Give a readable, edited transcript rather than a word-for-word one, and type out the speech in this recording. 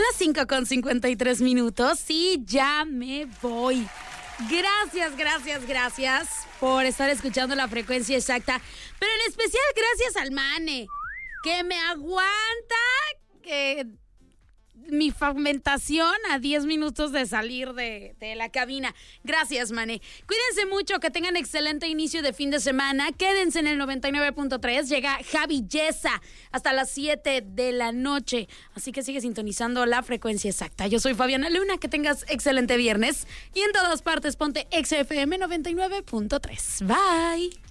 las 5:53. Sí, ya me voy. Gracias por estar escuchando La Frecuencia Exacta. Pero en especial gracias al Mane, que me aguanta mi fragmentación a 10 minutos de salir de la cabina. Gracias, Mane. Cuídense mucho, que tengan excelente inicio de fin de semana. Quédense en el 99.3. Llega Javi Yesa hasta las 7 de la noche. Así que sigue sintonizando La Frecuencia Exacta. Yo soy Fabiana Luna. Que tengas excelente viernes. Y en todas partes ponte XFM 99.3. Bye.